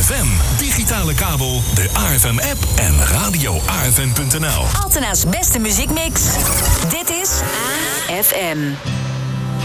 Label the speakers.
Speaker 1: FM, digitale kabel, de AFM-app en radioafm.nl.
Speaker 2: Altena's beste muziekmix. Dit is AFM.